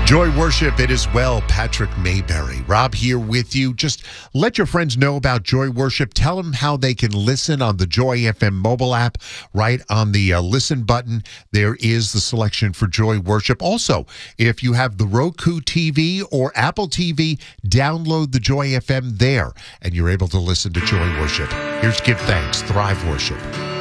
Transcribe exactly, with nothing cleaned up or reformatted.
Joy Worship, it is well. Patrick Mayberry. Rob here with you. Just let your friends know about Joy Worship. Tell them how they can listen on the Joy F M mobile app. Right on the uh, listen button, there is the selection for Joy Worship. Also, if you have the Roku T V or Apple T V, download the Joy F M there, and you're able to listen to Joy Worship. Here's Give Thanks, Thrive Worship.